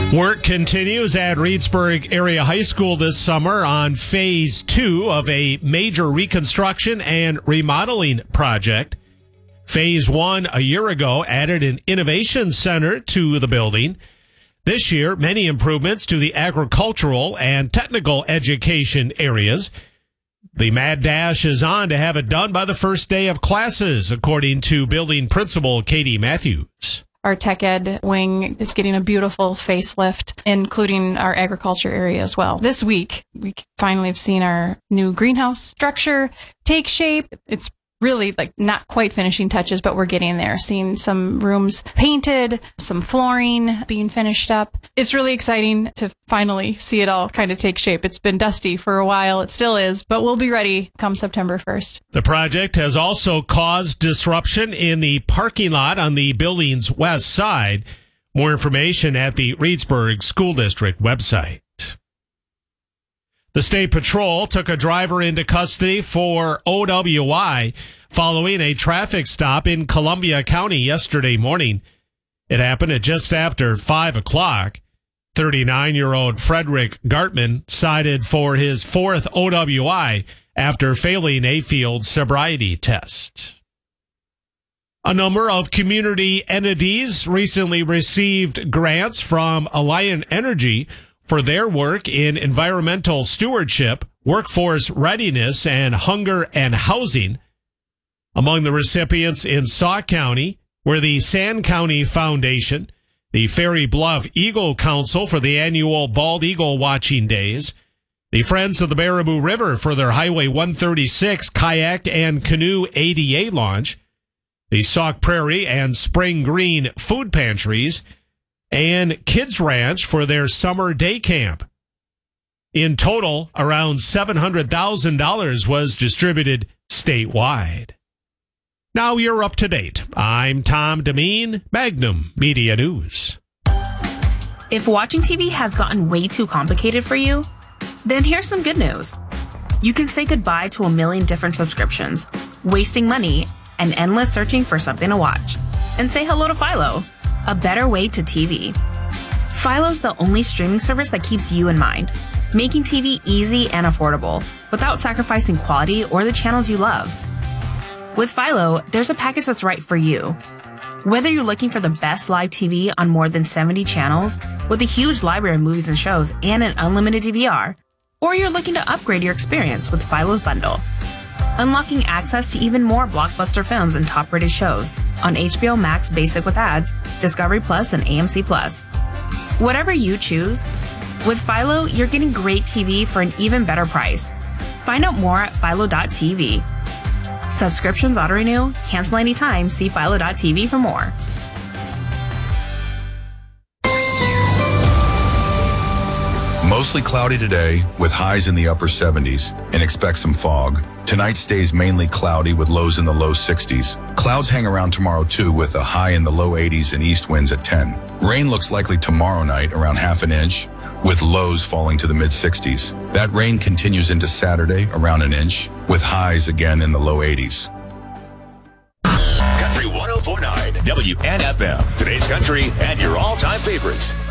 Work continues at Reedsburg Area High School this summer on Phase 2 of a major reconstruction and remodeling project. Phase 1 a year ago added an innovation center to the building. This year, many improvements to the agricultural and technical education areas. The mad dash is on to have it done by the first day of classes, according to building principal Katie Matthews. Our tech ed wing is getting a beautiful facelift, including our agriculture area as well. This week, we finally have seen our new greenhouse structure take shape. It's really not quite finishing touches, but we're getting there. Seeing some rooms painted, some flooring being finished up. It's really exciting to finally see it all kind of take shape. It's been dusty for a while. It still is, but we'll be ready come September 1st. The project has also caused disruption in the parking lot on the building's west side. More information at the Reedsburg School District website. The State Patrol took a driver into custody for OWI following a traffic stop in Columbia County yesterday morning. It happened at just after 5 o'clock. 39-year-old Frederick Gartman cited for his fourth OWI after failing a field sobriety test. A number of community entities recently received grants from Alliant Energy for their work in environmental stewardship, workforce readiness, and hunger and housing. Among the recipients in Sauk County were the Sand County Foundation, the Ferry Bluff Eagle Council for the annual Bald Eagle Watching Days, the Friends of the Baraboo River for their Highway 136 kayak and canoe ADA launch, the Sauk Prairie and Spring Green food pantries, and Kids Ranch for their summer day camp. In total, around $700,000 was distributed statewide. Now you're up to date. I'm Tom Demeen, Magnum Media News. If watching TV has gotten way too complicated for you, then here's some good news. You can say goodbye to a million different subscriptions, wasting money, and endless searching for something to watch. And say hello to Philo, a better way to TV. Philo's the only streaming service that keeps you in mind, making TV easy and affordable without sacrificing quality or the channels you love. With Philo, there's a package that's right for you. Whether you're looking for the best live TV on more than 70 channels with a huge library of movies and shows and an unlimited DVR, or you're looking to upgrade your experience with Philo's bundle, unlocking access to even more blockbuster films and top-rated shows on HBO Max Basic with ads, Discovery Plus, and AMC Plus. Whatever you choose, with Philo, you're getting great TV for an even better price. Find out more at philo.tv. Subscriptions auto-renew, cancel anytime, see philo.tv for more. Mostly cloudy today with highs in the upper 70s and expect some fog. Tonight stays mainly cloudy with lows in the low 60s. Clouds hang around tomorrow too with a high in the low 80s and east winds at 10. Rain looks likely tomorrow night around half an inch with lows falling to the mid 60s. That rain continues into Saturday around an inch with highs again in the low 80s. Country 104.9 WNFM. Today's country and your all-time favorites.